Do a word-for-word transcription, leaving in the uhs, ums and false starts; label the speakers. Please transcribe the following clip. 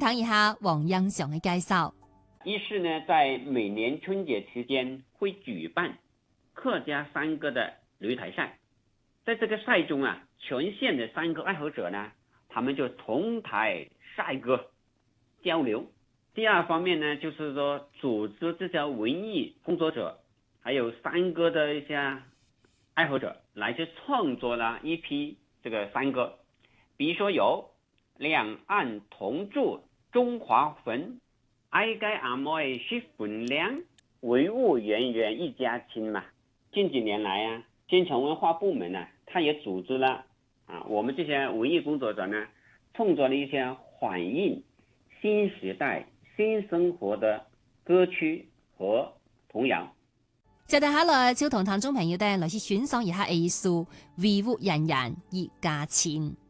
Speaker 1: 聽一下黃英祥嘅介紹。
Speaker 2: 一是呢，在每年春節期間會舉辦客家山歌的擂台賽，在這個賽中啊，全縣的山歌愛好者呢，他們就同台賽歌交流。第二方面呢，就是說組織這些文藝工作者，還有山歌的一些愛好者，來去創作了一批這個山歌，比如說有兩岸同祝中華墳，愛該阿妹是分量，文物源遠一家親嘛。近幾年來啊，縣城文化部門呢，他也組織了啊，我們這些文藝工作者呢，創作了一些反映新時代新生活的歌曲和童謠。
Speaker 1: 接下來就同聽眾朋友哋來去欣賞一下藝術，維護人人一家親。